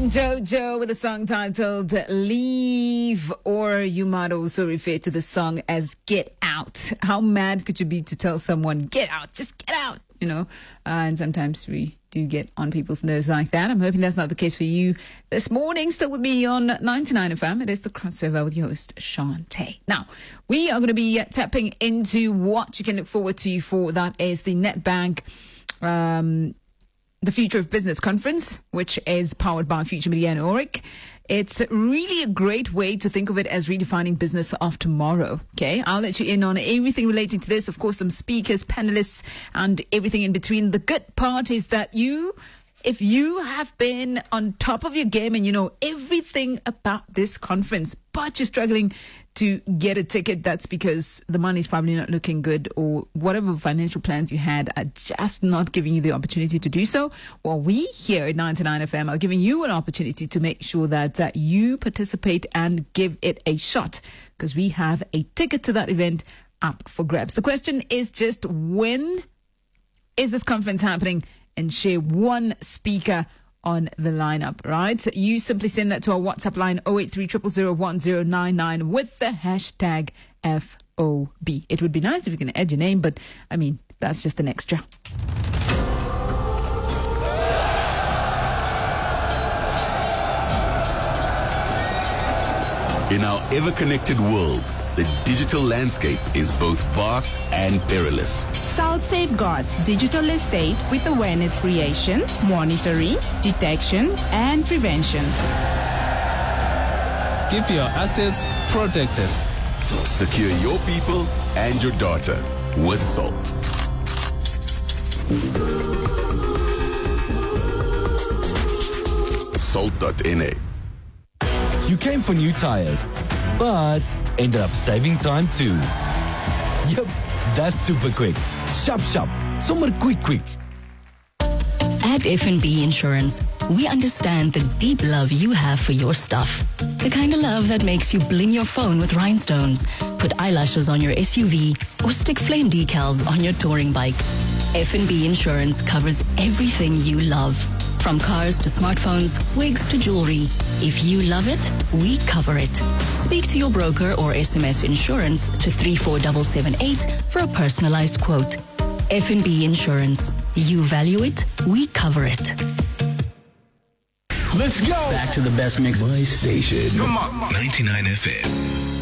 King Jojo with a song titled Leave, or you might also refer to the song as Get Out. How mad could you be to tell someone, get out, just get out, you know? And sometimes we do get on people's nerves like that. I'm hoping that's not the case for you this morning. Still with me on 99 FM. It is the crossover with your host, Shantae. Now, we are going to be tapping into what you can look forward to for that is the Nedbank the Future of Business Conference, which is powered by Future Media and Oric. It's really a great way to think of it as redefining business of tomorrow. Okay, I'll let you in on everything relating to this. Of course, some speakers, panelists, and everything in between. The good part is that if you have been on top of your game and you know everything about this conference, but you're struggling to get a ticket, that's because the money's probably not looking good, or whatever financial plans you had are just not giving you the opportunity to do so. Well, we here at 99 FM are giving you an opportunity to make sure that you participate and give it a shot, because we have a ticket to that event up for grabs. The question is just, when is this conference happening? And share one speaker on the lineup, right? You simply send that to our WhatsApp line 083 0001099 with the hashtag FOB. It would be nice if you can add your name, but I mean, that's just an extra. In our ever-connected world, the digital landscape is both vast and perilous. Salt safeguards digital estate with awareness creation, monitoring, detection, and prevention. Keep your assets protected. Secure your people and your data with Salt. Salt.na. You came for new tires, but ended up saving time too. Yep, that's super quick. Sharp, somewhere quick. At F&B Insurance, we understand the deep love you have for your stuff. The kind of love that makes you bling your phone with rhinestones, put eyelashes on your SUV, or stick flame decals on your touring bike. F&B Insurance covers everything you love. From cars to smartphones, wigs to jewelry. If you love it, we cover it. Speak to your broker or SMS insurance to 34778 for a personalized quote. F&B Insurance. You value it, we cover it. Let's go! Back to the best mix. My station. Come on. 99 FM.